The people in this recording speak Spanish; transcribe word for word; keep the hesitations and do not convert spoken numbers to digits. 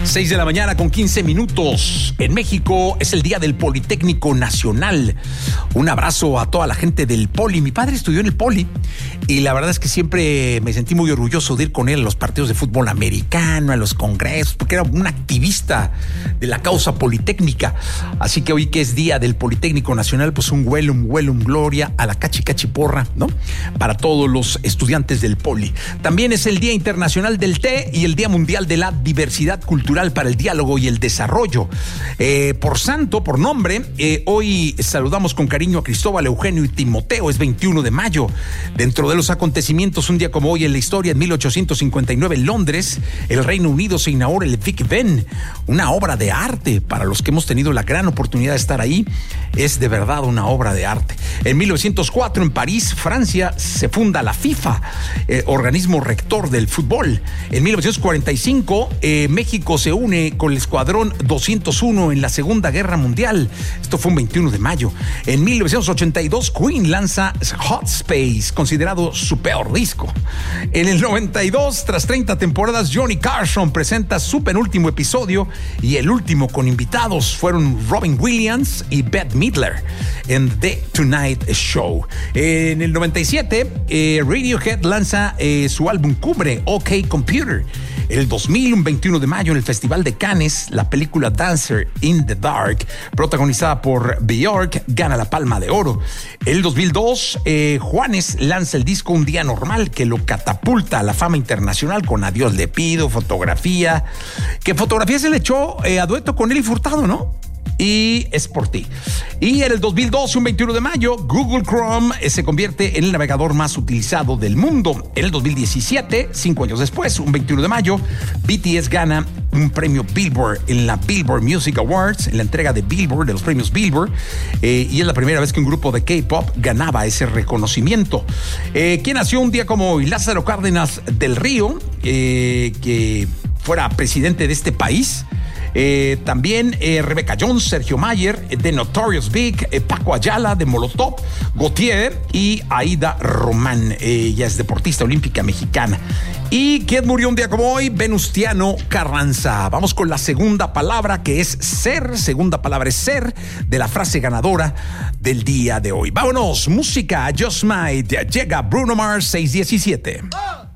seis de la mañana con quince minutos. En México es el Día del Politécnico Nacional. Un abrazo a toda la gente del Poli. Mi padre estudió en el Poli y la verdad es que siempre me sentí muy orgulloso de ir con él a los partidos de fútbol americano, a los congresos, porque era un activista de la causa politécnica. Así que hoy que es Día del Politécnico Nacional, pues un huelum, huelum, gloria a la cachi cachiporra, ¿no? Para todos los estudiantes del Poli. También es el Día Internacional del Té y el Día Mundial de la Diversidad Cultural para el Diálogo y el Desarrollo. Eh, por santo, por nombre, eh, hoy saludamos con cariño a Cristóbal, Eugenio y Timoteo. Es veintiuno de mayo. Dentro de los acontecimientos, un día como hoy en la historia, en mil ochocientos cincuenta y nueve, en Londres, el Reino Unido se inaugura el Big Ben, una obra de arte. Para los que hemos tenido la gran oportunidad de estar ahí, es de verdad una obra de arte. En mil novecientos cuatro, en París, Francia, se funda la FIFA, eh, organismo rector del fútbol. En mil novecientos cuarenta y cinco, eh, México se une con el Escuadrón doscientos uno en la Segunda Guerra Mundial. Esto fue un veintiuno de mayo. En mil novecientos ochenta y dos, Queen lanza Hot Space, considerado su peor disco. En el noventa y dos, tras treinta temporadas, Johnny Carson presenta su penúltimo episodio y el último con invitados. Fueron Robin Williams y Bette Midler en The Tonight Show. En el noventa y siete, eh, Radiohead lanza eh, su álbum cumbre, OK Computer. El dos mil, un veintiuno de mayo, en el Festival de Cannes, la película Dancer in the Dark, protagonizada por Björk, gana la Palma de Oro. El dos mil dos, eh, Juanes lanza el disco Un Día Normal, que lo catapulta a la fama internacional con Adiós le pido, Fotografía, que Fotografía se le echó eh, a dueto con Nelly Furtado, ¿no? Y Es por ti. Y en el dos mil doce, un veintiuno de mayo, Google Chrome eh, se convierte en el navegador más utilizado del mundo. En el dos mil diecisiete, cinco años después, un veintiuno de mayo, B T S gana un premio Billboard en la Billboard Music Awards, en la entrega de Billboard, de los premios Billboard, eh, y es la primera vez que un grupo de K-pop ganaba ese reconocimiento. Eh, ¿Quién nació un día como hoy? Lázaro Cárdenas del Río, eh, que fuera presidente de este país. Eh, también eh, Rebecca Jones, Sergio Mayer, de Notorious Big, eh, Paco Ayala de Molotov, Gautier y Aida Román. Eh, ella es deportista olímpica mexicana. ¿Y quién murió un día como hoy? Venustiano Carranza. Vamos con la segunda palabra, que es ser. Segunda palabra es ser, de la frase ganadora del día de hoy. Vámonos, música, Just Might. Llega Bruno Mars, seis diecisiete. Oh.